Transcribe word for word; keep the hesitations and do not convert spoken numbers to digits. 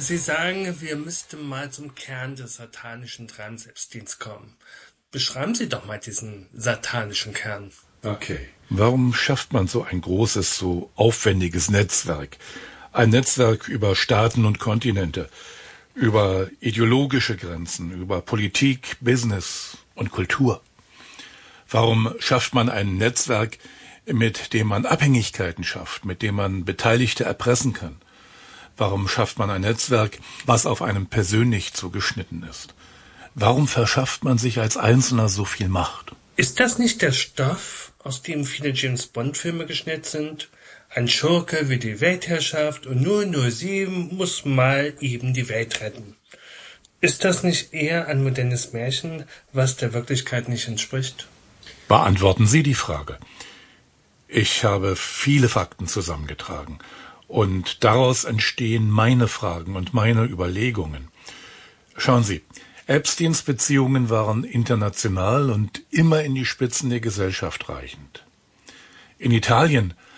Sie sagen, wir müssten mal zum Kern des satanischen Treibens Epsteins kommen. Beschreiben Sie doch mal diesen satanischen Kern. Okay. Warum schafft man so ein großes, so aufwendiges Netzwerk? Ein Netzwerk über Staaten und Kontinente, über ideologische Grenzen, über Politik, Business und Kultur. Warum schafft man ein Netzwerk, mit dem man Abhängigkeiten schafft, mit dem man Beteiligte erpressen kann? Warum schafft man ein Netzwerk, was auf einem persönlich zugeschnitten ist? Warum verschafft man sich als Einzelner so viel Macht? Ist das nicht der Stoff, aus dem viele James-Bond-Filme geschnitten sind? Ein Schurke will die Weltherrschaft und null null sieben muss mal eben die Welt retten. Ist das nicht eher ein modernes Märchen, was der Wirklichkeit nicht entspricht? Beantworten Sie die Frage. Ich habe viele Fakten zusammengetragen und daraus entstehen meine Fragen und meine Überlegungen. Schauen Sie, Epsteins Beziehungen waren international und immer in die Spitzen der Gesellschaft reichend. In Italien